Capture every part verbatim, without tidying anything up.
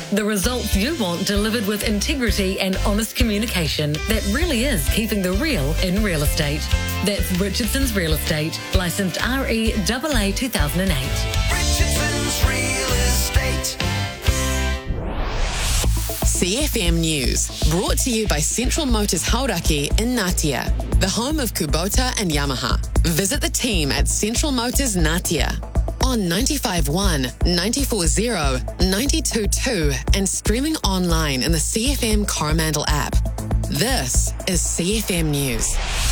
The results you want delivered with integrity and honest communication that really is keeping the real in real estate. That's Richardson's Real Estate, licensed R E A A two thousand eight. Richardson's Real Estate. C F M News, brought to you by Central Motors Hauraki in Ngatea, the home of Kubota and Yamaha. Visit the team at Central Motors Ngatea on ninety-five point one, ninety-four point zero, ninety-two point two and streaming online in the C F M Coromandel app. This is C F M News.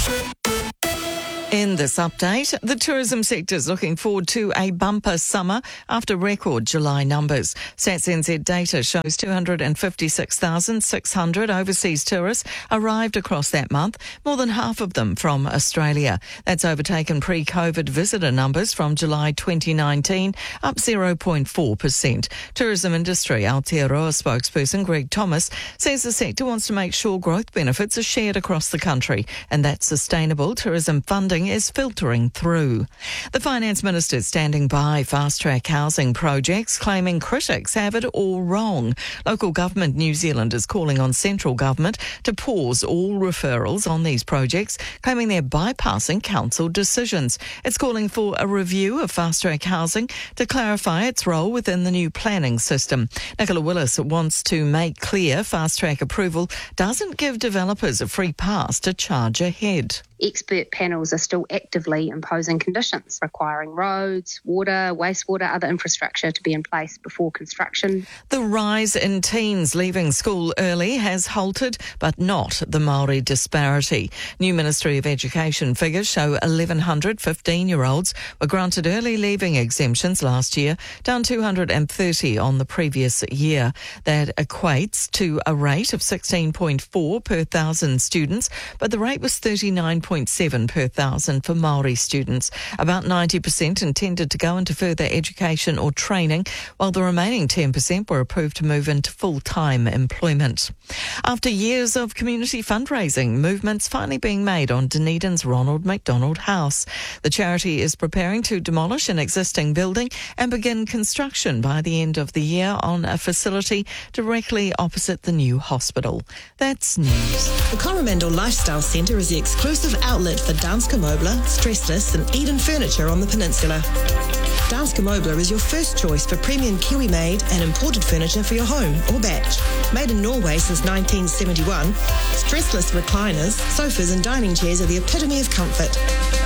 In this update, the tourism sector is looking forward to a bumper summer after record July numbers. StatsNZ data shows two hundred fifty-six thousand six hundred overseas tourists arrived across that month, more than half of them from Australia. That's overtaken pre-COVID visitor numbers from July twenty nineteen, up zero point four percent. Tourism industry Aotearoa spokesperson Greg Thomas says the sector wants to make sure growth benefits are shared across the country and that sustainable tourism funding is filtering through. The Finance Minister is standing by fast-track housing projects, claiming critics have it all wrong. Local government New Zealand is calling on central government to pause all referrals on these projects, claiming they're bypassing council decisions. It's calling for a review of fast-track housing to clarify its role within the new planning system. Nicola Willis wants to make clear fast-track approval doesn't give developers a free pass to charge ahead. Expert panels are still actively imposing conditions requiring roads, water, wastewater, other infrastructure to be in place before construction. The rise in teens leaving school early has halted, but not the Māori disparity. New Ministry of Education figures show eleven hundred fifteen-year-olds were granted early leaving exemptions last year, down two hundred thirty on the previous year. That equates to a rate of sixteen point four per thousand students, but the rate was thirty-nine point seven per thousand for Māori students. About ninety percent intended to go into further education or training, while the remaining ten percent were approved to move into full-time employment. After years of community fundraising, movements finally being made on Dunedin's Ronald McDonald House. The charity is preparing to demolish an existing building and begin construction by the end of the year on a facility directly opposite the new hospital. That's news. The Coromandel Lifestyle Centre is the exclusive outlet for Danske Møbler, Stressless and Eden Furniture on the peninsula. Danske Møbler is your first choice for premium Kiwi-made and imported furniture for your home or batch. Made in Norway since nineteen seventy-one, stressless recliners, sofas and dining chairs are the epitome of comfort.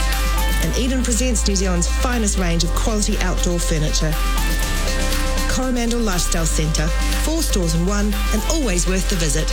And Eden presents New Zealand's finest range of quality outdoor furniture. Coromandel Lifestyle Centre, four stores in one and always worth the visit.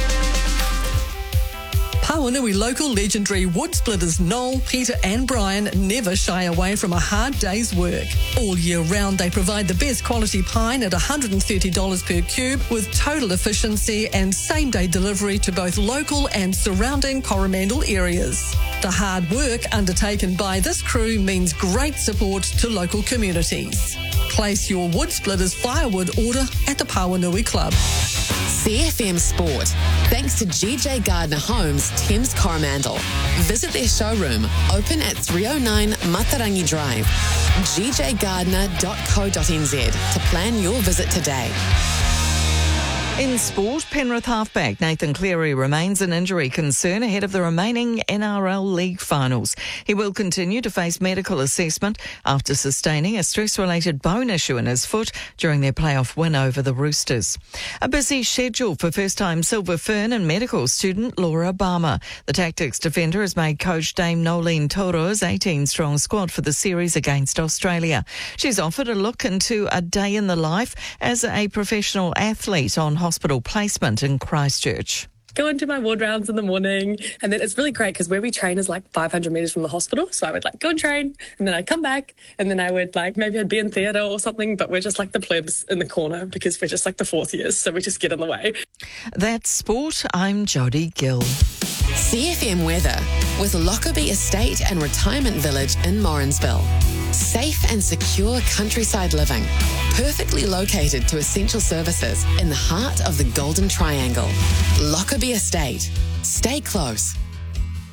Pawanui local legendary wood splitters Noel, Peter and Brian never shy away from a hard day's work. All year round they provide the best quality pine at one hundred thirty dollars per cube with total efficiency and same-day delivery to both local and surrounding Coromandel areas. The hard work undertaken by this crew means great support to local communities. Place your wood splitters firewood order at the Pawanui Club. C F M Sport, thanks to G J Gardner Homes, Thames Coromandel. Visit their showroom, open at three oh nine Matarangi Drive, g j gardner dot co dot n z to plan your visit today. In sport, Penrith halfback Nathan Cleary remains an injury concern ahead of the remaining N R L League finals. He will continue to face medical assessment after sustaining a stress-related bone issue in his foot during their playoff win over the Roosters. A busy schedule for first-time Silver Fern and medical student Laura Barmer. The Tactics defender has made coach Dame Nolene Toro's eighteen-strong squad for the series against Australia. She's offered a look into a day in the life as a professional athlete on hospital placement in Christchurch. Go into my ward rounds in the morning, and then it's really great because where we train is like five hundred metres from the hospital, so I would like go and train and then I'd come back and then I would like maybe I'd be in theatre or something, but we're just like the plebs in the corner because we're just like the fourth years, so we just get in the way. That's sport. I'm Jodie Gill. C F M weather with Lockerbie Estate and Retirement Village in Morrinsville. Safe and secure countryside living, perfectly located to essential services in the heart of the Golden Triangle. Lockerbie Estate. Stay close.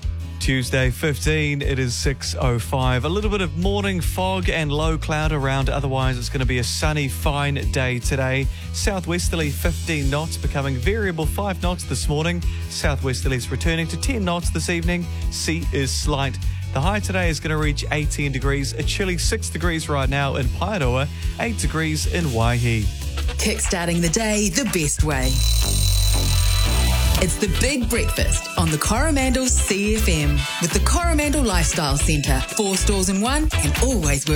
Tuesday fifteen, it is six oh five. A little bit of morning fog and low cloud around. Otherwise, it's going to be a sunny, fine day today. Southwesterly fifteen knots, becoming variable five knots this morning. Southwesterlies returning to ten knots this evening. Sea is slight. The high today is going to reach eighteen degrees. A chilly six degrees right now in Paeroa, eight degrees in Waihi. Kickstarting the day the best way. It's the Big Breakfast on the Coromandel C F M with the Coromandel Lifestyle Centre. Four stores in one and always worth